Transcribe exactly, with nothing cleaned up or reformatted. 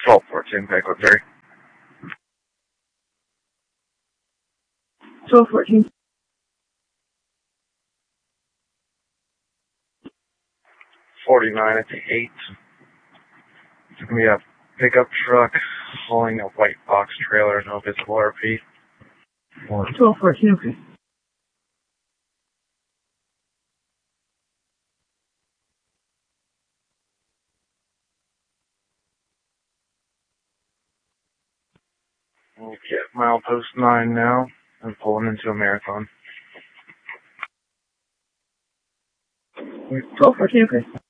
twelve fourteen, Bank with Terry. twelve fourteen. forty-nine at the eight. It's going to be a pickup truck hauling a white box trailer, no visible R P. twelve fourteen, okay. Okay, milepost nine now. I'm pulling into a marathon. twelve fourteen, okay.